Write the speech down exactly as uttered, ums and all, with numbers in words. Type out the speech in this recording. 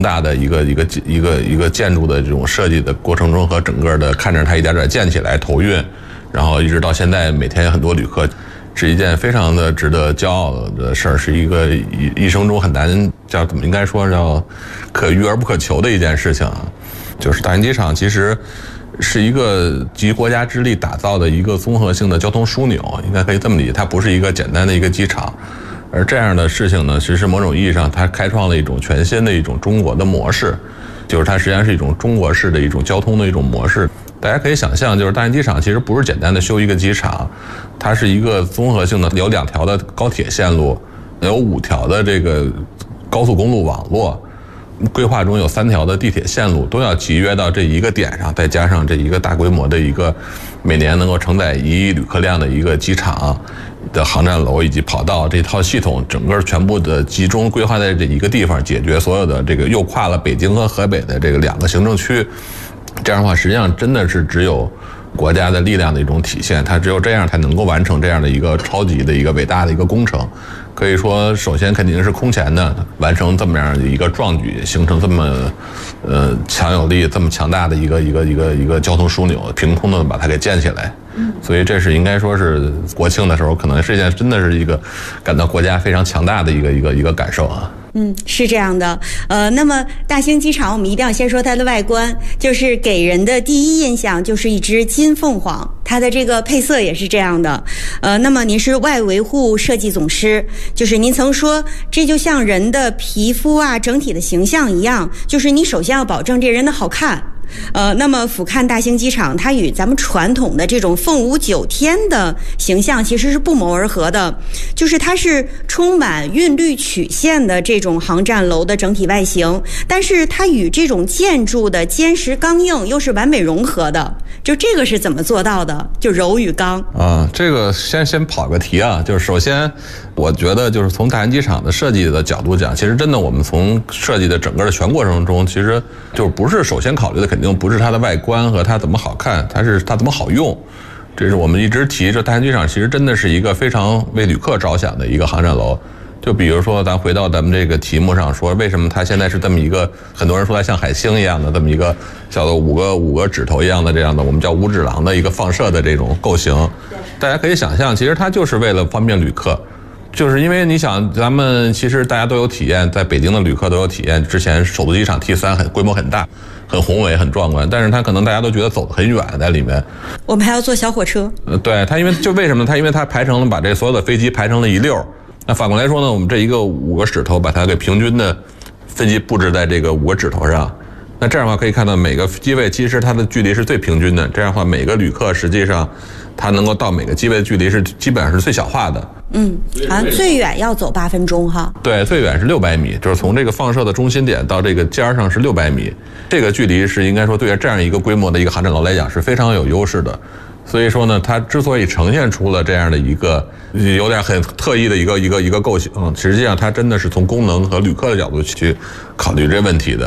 大的一个一个一个一个建筑的这种设计的过程中，和整个的看着它一点点建起来投运，然后一直到现在每天很多旅客，是一件非常的值得骄傲的事儿，是一个一一生中很难叫怎么应该说叫可遇而不可求的一件事情啊。就是大兴机场其实是一个集国家之力打造的一个综合性的交通枢纽，应该可以这么理解，它不是一个简单的一个机场。而这样的事情呢，其实某种意义上它开创了一种全新的一种中国的模式，就是它实际上是一种中国式的一种交通的一种模式。大家可以想象，就是大兴机场其实不是简单的修一个机场，它是一个综合性的，有两条的高铁线路，有五条的这个高速公路网络，规划中有三条的地铁线路，都要集约到这一个点上，再加上这一个大规模的一个每年能够承载一亿旅客量的一个机场的航站楼以及跑道，这套系统整个全部的集中规划在这一个地方，解决所有的这个又跨了北京和河北的这个两个行政区。这样的话，实际上真的是只有国家的力量的一种体现，它只有这样才能够完成这样的一个超级的一个伟大的一个工程。可以说，首先肯定是空前的完成这么样的一个壮举，形成这么呃强有力、这么强大的一个一个一个一个交通枢纽，凭空的把它给建起来。所以这是应该说是国庆的时候，可能是一件真的是一个感到国家非常强大的一个一个一个感受啊。 嗯，是这样的，呃，那么大兴机场，我们一定要先说它的外观，就是给人的第一印象就是一只金凤凰，它的这个配色也是这样的，呃，那么您是外维护设计总师，就是您曾说这就像人的皮肤啊，整体的形象一样，就是你首先要保证这人的好看。呃，那么俯瞰大兴机场，它与咱们传统的这种凤舞九天的形象其实是不谋而合的，就是它是充满韵律曲线的这种航站楼的整体外形，但是它与这种建筑的坚实刚硬又是完美融合的，就这个是怎么做到的？就柔与刚啊，这个先先跑个题啊，就是首先我觉得就是从大兴机场的设计的角度讲，其实真的我们从设计的整个的全过程中，其实就不是首先考虑的肯定不是它的外观和它怎么好看，它是它怎么好用。这是我们一直提，这大兴机场其实真的是一个非常为旅客着想的一个航站楼。就比如说咱回到咱们这个题目上说，为什么它现在是这么一个，很多人说它像海星一样的这么一个叫做五个五个指头一样的这样的，我们叫五指廊的一个放射的这种构型。大家可以想象，其实它就是为了方便旅客。就是因为你想，咱们其实大家都有体验，在北京的旅客都有体验。之前首都机场 T 三很规模很大，很宏伟，很壮观，但是它可能大家都觉得走得很远在里面。 我们还要坐小火车。 呃，对，它因为就为什么它因为它排成了把这所有的飞机排成了一溜。那反过来说呢，我们这一个五个指头把它给平均的飞机布置在这个五个指头上。那这样的话可以看到每个机位其实它的距离是最平均的，这样的话每个旅客实际上它能够到每个机位的距离是基本上是最小化的。 嗯，好像最远要走八分钟哈。 对，最远是六百米，就是从这个放射的中心点到这个尖上是六百米，这个距离是应该说对于这样一个规模的一个航站楼来讲是非常有优势的。所以说呢，它之所以呈现出了这样的一个有点很特异的一个一个一个构型，实际上它真的是从功能和旅客的角度去考虑这问题的。